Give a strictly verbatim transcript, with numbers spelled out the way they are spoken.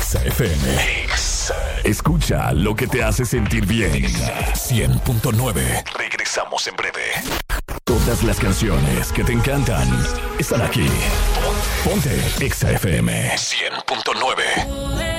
Exa F M. Exa. Escucha lo que te hace sentir bien. cien punto nueve. Regresamos en breve. Todas las canciones que te encantan están aquí. Ponte Exa F M cien punto nueve.